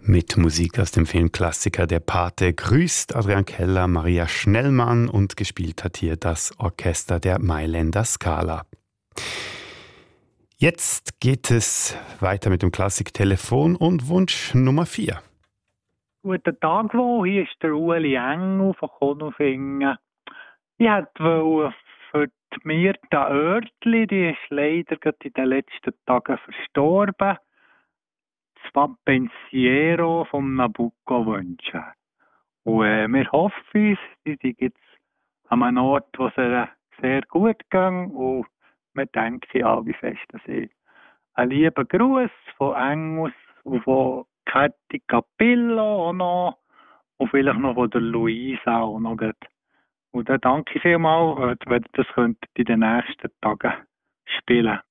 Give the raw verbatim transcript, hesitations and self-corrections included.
Mit Musik aus dem Filmklassiker Der Pate grüßt Adrian Keller Maria Schnellmann und gespielt hat hier das Orchester der Mailänder Scala. Jetzt geht es weiter mit dem Klassiktelefon und Wunsch Nummer vier. Guten Tag, wo hier ist der Ueli Engel von Konolfingen. Ich wollte für die Mirta Oertli, die ist leider gerade in den letzten Tagen verstorben, das Vapensiero vom Nabucco wünschen. Und äh, wir hoffen, sie sind jetzt an einem Ort, wo es ihr sehr gut ging. Und wir denken an, wie fest das ist. Ein lieber Gruß von Engels und von Kathi Capillo auch noch. Und vielleicht noch von der Luisa auch noch. Und dann danke ich vielmals, wenn ihr das könnt in den nächsten Tagen spielen.